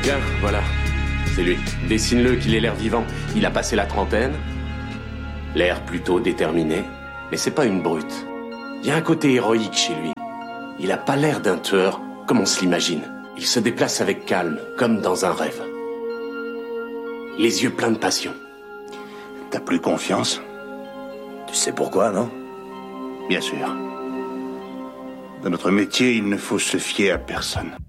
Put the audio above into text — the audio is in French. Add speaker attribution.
Speaker 1: Tiens, voilà. C'est lui. Dessine-le qu'il ait l'air vivant. Il a passé la trentaine. L'air plutôt déterminé. Mais c'est pas une brute. Il y a un côté héroïque chez lui. Il a pas l'air d'un tueur, comme on se l'imagine. Il se déplace avec calme, comme dans un rêve. Les yeux pleins de passion.
Speaker 2: T'as plus confiance?
Speaker 3: Tu sais pourquoi, non?
Speaker 2: Bien sûr. Dans notre métier, il ne faut se fier à personne.